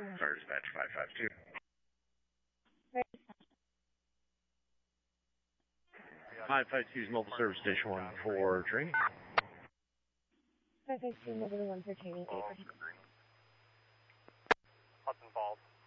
Fire dispatch 552. Right. 552 is mobile service station 1 for training. 552 mobile 1 for training, 8 for Hudson Falls.